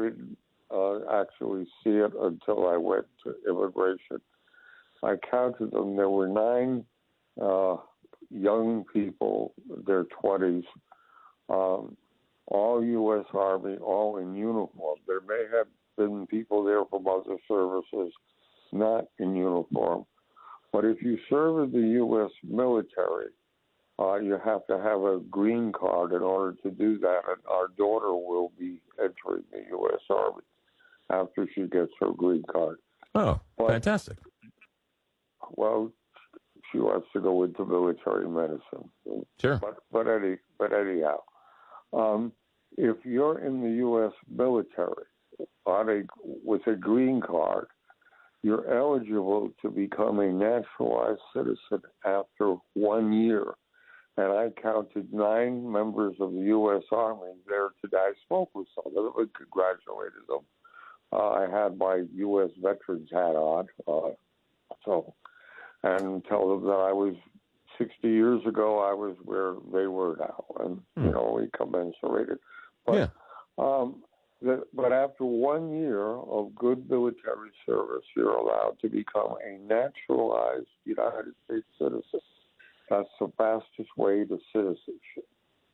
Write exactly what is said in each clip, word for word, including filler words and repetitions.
didn't uh, actually see it until I went to immigration. I counted them. There were nine uh, young people, their twenties, um, all U S Army, all in uniform. There may have been people there from other services not in uniform. But if you serve in the U S military, uh, you have to have a green card in order to do that. And our daughter will be entering the U S Army after she gets her green card. Oh, but, fantastic. Well, she wants to go into military medicine. Sure. But, but, any, but anyhow, um, if you're in the U S military on a, with a green card, you're eligible to become a naturalized citizen after one year. And I counted nine members of the U S Army there today. I spoke with some of them and congratulated them. Uh, I had my U S veterans hat on, uh, so, and tell them that I was sixty years ago, I was where they were now, and hmm. you know, we commensurated. But, yeah. um, the, but after one year of good military service, you're allowed to become a naturalized United States citizen. That's the fastest way to citizenship.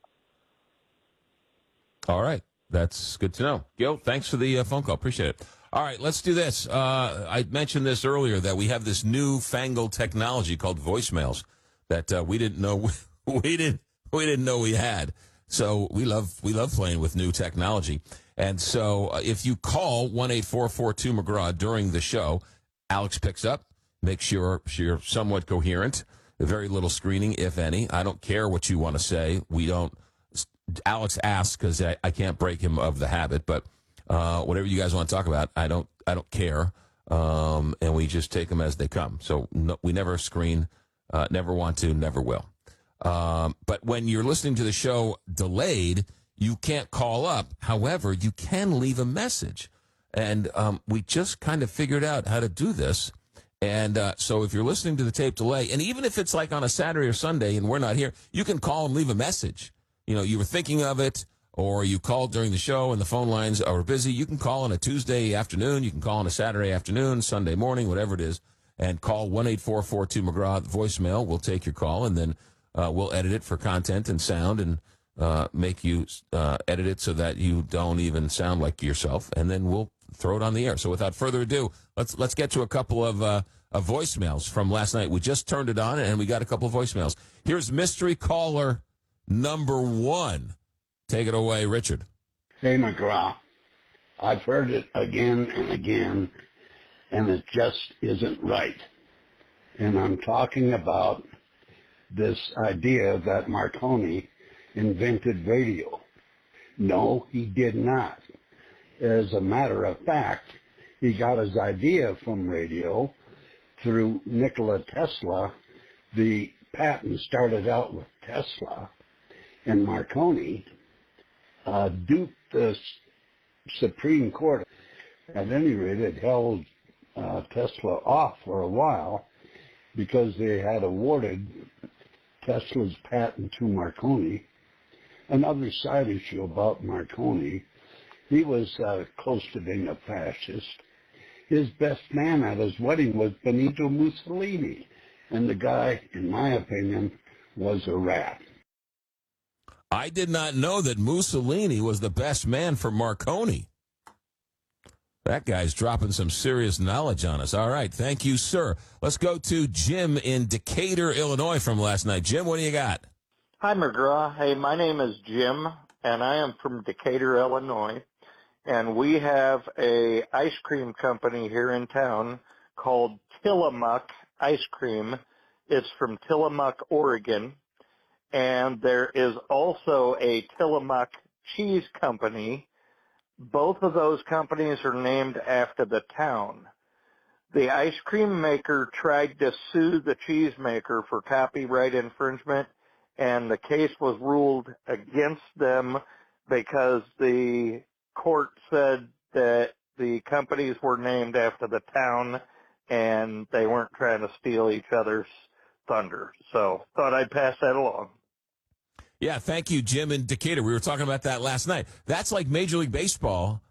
All right. That's good to know. Gil, thanks for the uh, phone call. Appreciate it. All right, let's do this. Uh, I mentioned this earlier that we have this new fangled technology called voicemails that uh, we didn't know we didn't we didn't know we had. So we love we love playing with new technology. And so uh, if you call one eight four four two McGraw during the show, Alex picks up, makes sure you're somewhat coherent. Very little screening, if any. I don't care what you want to say. We don't. Alex asks because I, I can't break him of the habit, but uh, whatever you guys want to talk about, I don't I don't care, um, and we just take them as they come. So no, we never screen, uh, never want to, never will. Um, but when you're listening to the show delayed, you can't call up. However, you can leave a message, and um, we just kind of figured out how to do this. And uh, so if you're listening to the tape delay, and even if it's like on a Saturday or Sunday and we're not here, you can call and leave a message. You know, you were thinking of it, or you called during the show and the phone lines are busy. You can call on a Tuesday afternoon. You can call on a Saturday afternoon, Sunday morning, whatever it is, and call one eight four four two McGraw voicemail. We'll take your call, and then uh, we'll edit it for content and sound and uh, make you uh, edit it so that you don't even sound like yourself, and then we'll throw it on the air. So without further ado, let's let's get to a couple of, uh, of voicemails from last night. We just turned it on, and we got a couple of voicemails. Here's mystery caller number one. Take it away, Richard. Hey, McGraw. I've heard it again and again, and it just isn't right. And I'm talking about this idea that Marconi invented radio. No, he did not. As a matter of fact, he got his idea from radio through Nikola Tesla. The patent started out with Tesla, and Marconi uh, duped the Supreme Court. At any rate, it held uh, Tesla off for a while because they had awarded Tesla's patent to Marconi. Another side issue about Marconi, he was uh, close to being a fascist. His best man at his wedding was Benito Mussolini, and the guy, in my opinion, was a rat. I did not know that Mussolini was the best man for Marconi. That guy's dropping some serious knowledge on us. All right, thank you, sir. Let's go to Jim in Decatur, Illinois from last night. Jim, what do you got? Hi, McGraw. Hey, my name is Jim, and I am from Decatur, Illinois. And we have a ice cream company here in town called Tillamook Ice Cream. It's from Tillamook, Oregon. And there is also a Tillamook Cheese Company. Both of those companies are named after the town. The ice cream maker tried to sue the cheese maker for copyright infringement, and the case was ruled against them because the court said that the companies were named after the town and they weren't trying to steal each other's thunder. So thought I'd pass that along. Yeah, thank you, Jim in Decatur. We were talking about that last night. That's like Major League Baseball